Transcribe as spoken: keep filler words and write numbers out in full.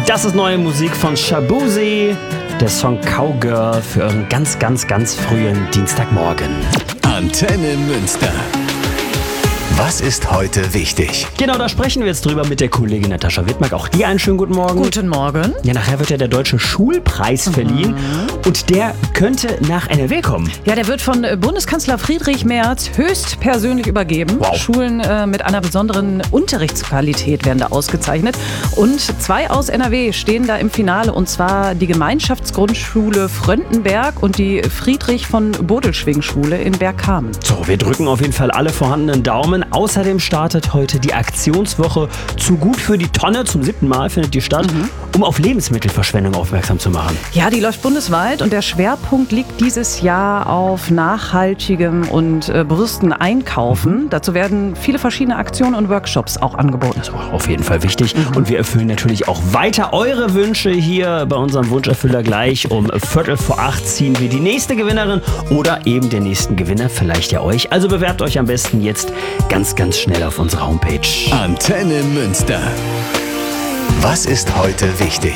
Das ist neue Musik von Shaboozey, der Song Cowgirl für euren ganz, ganz, ganz frühen Dienstagmorgen. Antenne Münster. Was ist heute wichtig? Genau, da sprechen wir jetzt drüber mit der Kollegin Natascha Wittmark. Auch dir einen schönen guten Morgen. Guten Morgen. Ja, nachher wird ja der Deutsche Schulpreis verliehen mhm. und der könnte nach N R W kommen. Ja, der wird von Bundeskanzler Friedrich Merz höchstpersönlich übergeben. Wow. Schulen äh, mit einer besonderen Unterrichtsqualität werden da ausgezeichnet. Und zwei aus N R W stehen da im Finale, und zwar die Gemeinschaftsgrundschule Fröndenberg und die Friedrich von Bodelschwing-Schule in Bergkamen. So, wir drücken auf jeden Fall alle vorhandenen Daumen. Außerdem startet heute die Aktionswoche Zu gut für die Tonne. Zum siebten Mal findet die statt, mhm. um auf Lebensmittelverschwendung aufmerksam zu machen. Ja, die läuft bundesweit und der Schwerpunkt liegt dieses Jahr auf nachhaltigem und äh, bewussten Einkaufen. Mhm. Dazu werden viele verschiedene Aktionen und Workshops auch angeboten. Das ist auf jeden Fall wichtig. Mhm. Und wir erfüllen natürlich auch weiter eure Wünsche hier bei unserem Wunscherfüller. Gleich um Viertel vor acht ziehen wir die nächste Gewinnerin oder eben den nächsten Gewinner, vielleicht ja euch. Also bewerbt euch am besten jetzt ganz, ganz schnell auf unserer Homepage. Antenne Münster. Was ist heute wichtig?